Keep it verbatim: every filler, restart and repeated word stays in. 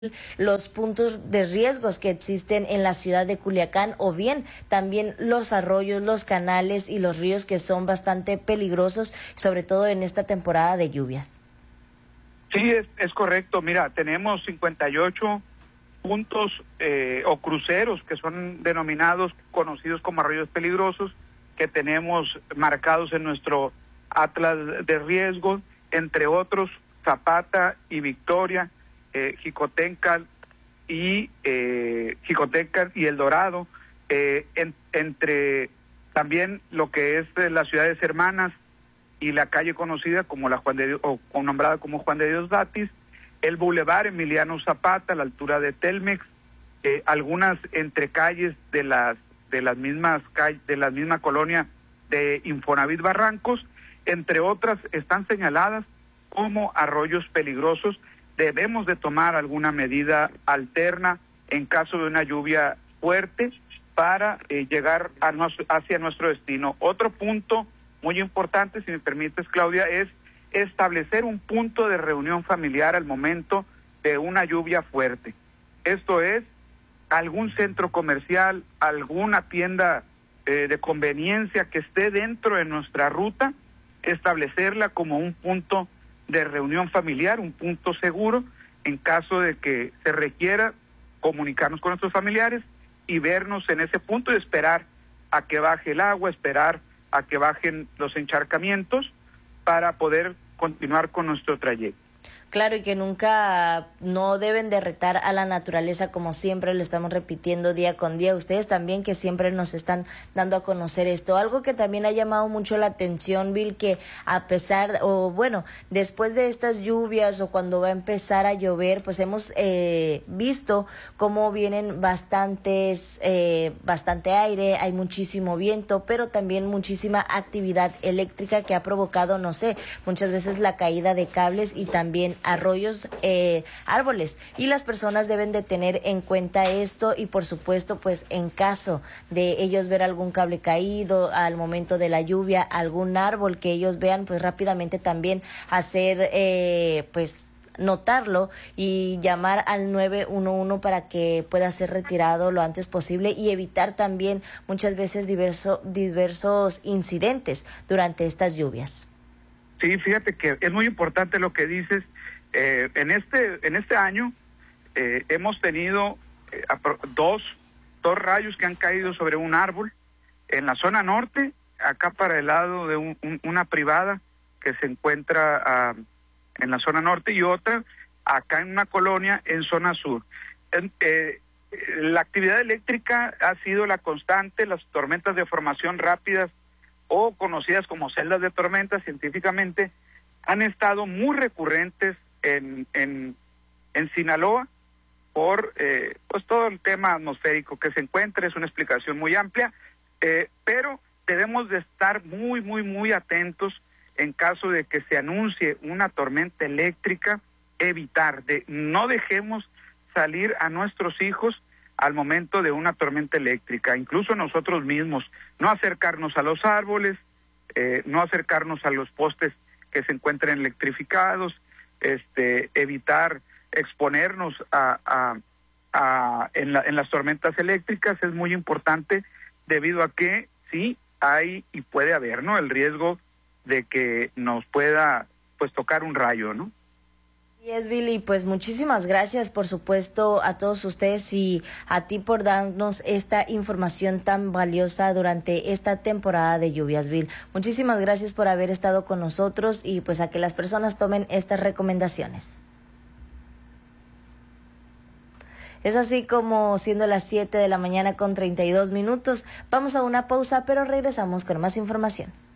los puntos de riesgos que existen en la ciudad de Culiacán, o bien también los arroyos, los canales y los ríos que son bastante peligrosos, sobre todo en esta temporada de lluvias. Sí, es, es correcto. Mira, tenemos cincuenta y ocho puntos eh, o cruceros que son denominados, conocidos como arroyos peligrosos, que tenemos marcados en nuestro atlas de riesgo, entre otros Zapata y Victoria, eh, Jicotencal y eh, Jicotencal y El Dorado, eh, en, entre también lo que es de las ciudades hermanas y la calle conocida como la Juan de Dios, o, o nombrada como Juan de Dios Batis, el Boulevard Emiliano Zapata a la altura de Telmex, eh, algunas entrecalles de las de las mismas calles, de la misma colonia de Infonavit Barrancos, entre otras, están señaladas como arroyos peligrosos. Debemos de tomar alguna medida alterna en caso de una lluvia fuerte para eh, llegar a nos, hacia nuestro destino. Otro punto muy importante, si me permites, Claudia, es establecer un punto de reunión familiar al momento de una lluvia fuerte. Esto es, algún centro comercial, alguna tienda eh, de conveniencia que esté dentro de nuestra ruta, establecerla como un punto de reunión familiar, un punto seguro, en caso de que se requiera comunicarnos con nuestros familiares y vernos en ese punto y esperar a que baje el agua, esperar a que bajen los encharcamientos para poder continuar con nuestro trayecto. Claro, y que nunca no deben de retar a la naturaleza, como siempre lo estamos repitiendo día con día. Ustedes también, que siempre nos están dando a conocer esto. Algo que también ha llamado mucho la atención, Bill, que a pesar, o bueno, después de estas lluvias o cuando va a empezar a llover, pues hemos eh, visto cómo vienen bastantes, eh, bastante aire, hay muchísimo viento, pero también muchísima actividad eléctrica que ha provocado, no sé, muchas veces la caída de cables y también arroyos, eh, árboles, y las personas deben de tener en cuenta esto. Y por supuesto, pues en caso de ellos ver algún cable caído al momento de la lluvia, algún árbol que ellos vean, pues rápidamente también hacer eh, pues notarlo y llamar al nueve uno uno para que pueda ser retirado lo antes posible y evitar también muchas veces diverso, diversos incidentes durante estas lluvias. Sí, fíjate que es muy importante lo que dices. Eh, en este en este año eh, hemos tenido eh, dos dos rayos que han caído sobre un árbol en la zona norte, acá para el lado de un, un, una privada que se encuentra uh, en la zona norte, y otra acá en una colonia en zona sur. En, eh, la actividad eléctrica ha sido la constante. Las tormentas de formación rápidas, o conocidas como celdas de tormenta científicamente, han estado muy recurrentes en en, en Sinaloa por eh, pues todo el tema atmosférico que se encuentra. Es una explicación muy amplia, eh, pero debemos de estar muy, muy, muy atentos en caso de que se anuncie una tormenta eléctrica, evitar, de no dejemos salir a nuestros hijos al momento de una tormenta eléctrica, incluso nosotros mismos, no acercarnos a los árboles, eh, no acercarnos a los postes que se encuentren electrificados, este, evitar exponernos a, a, a en, la, en las tormentas eléctricas. Es muy importante, debido a que sí hay y puede haber, ¿no?, el riesgo de que nos pueda pues tocar un rayo, ¿no? Y es, Billy, pues muchísimas gracias, por supuesto, a todos ustedes y a ti por darnos esta información tan valiosa durante esta temporada de lluvias, Bill. Muchísimas gracias por haber estado con nosotros y pues a que las personas tomen estas recomendaciones. Es así como, siendo las siete de la mañana con treinta y dos minutos, vamos a una pausa, pero regresamos con más información.